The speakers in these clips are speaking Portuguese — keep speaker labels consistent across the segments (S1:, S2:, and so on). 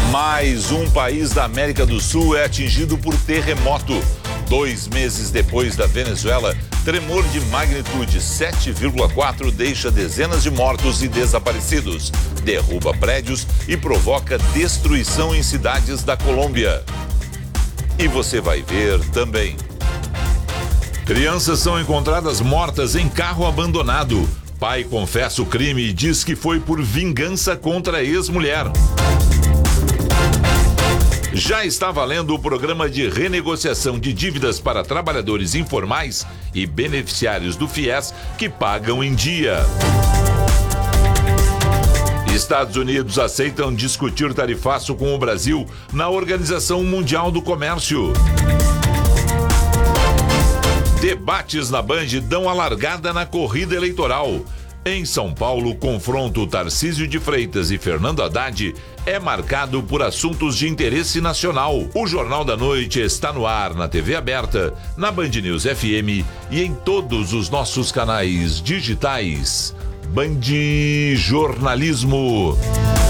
S1: Mais um país da América do Sul é atingido por terremoto. 2 meses depois da Venezuela, tremor de magnitude 7,4 deixa dezenas de mortos e desaparecidos, derruba prédios e provoca destruição em cidades da Colômbia. E você vai ver também. Crianças são encontradas mortas em carro abandonado. Pai confessa o crime e diz que foi por vingança contra a ex-mulher. Já está valendo o programa de renegociação de dívidas para trabalhadores informais e beneficiários do FIES que pagam em dia. Estados Unidos aceitam discutir tarifaço com o Brasil na Organização Mundial do Comércio. Debates na Band dão a largada na corrida eleitoral. Em São Paulo, o confronto Tarcísio de Freitas e Fernando Haddad é marcado por assuntos de interesse nacional. O Jornal da Noite está no ar na TV aberta, na Band News FM e em todos os nossos canais digitais. Band Jornalismo.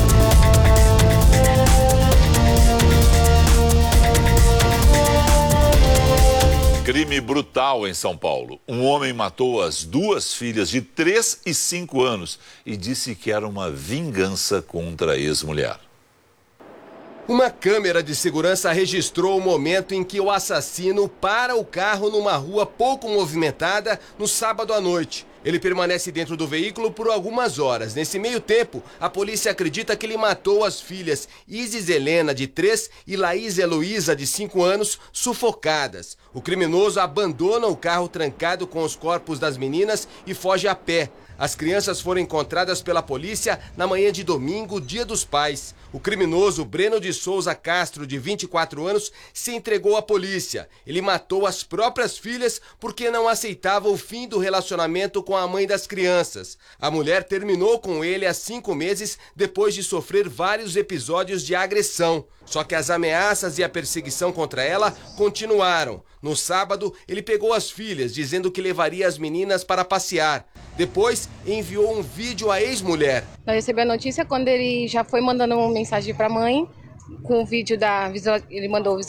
S1: Crime brutal em São Paulo. Um homem matou as 2 filhas de 3 e 5 anos e disse que era uma vingança contra a ex-mulher.
S2: Uma câmera de segurança registrou o momento em que o assassino para o carro numa rua pouco movimentada no sábado à noite. Ele permanece dentro do veículo por algumas horas. Nesse meio tempo, a polícia acredita que ele matou as filhas Isis Helena, de 3, e Laís Heloísa, de 5 anos, sufocadas. O criminoso abandona o carro trancado com os corpos das meninas e foge a pé. As crianças foram encontradas pela polícia na manhã de domingo, Dia dos Pais. O criminoso Breno de Souza Castro, de 24 anos, se entregou à polícia. Ele matou as próprias filhas porque não aceitava o fim do relacionamento com a mãe das crianças. A mulher terminou com ele há 5 meses depois de sofrer vários episódios de agressão. Só que as ameaças e a perseguição contra ela continuaram. No sábado, ele pegou as filhas, dizendo que levaria as meninas para passear. Depois, enviou um vídeo à ex-mulher.
S3: Eu recebi a notícia quando ele já foi mandando uma mensagem para a mãe, com o vídeo ele mandou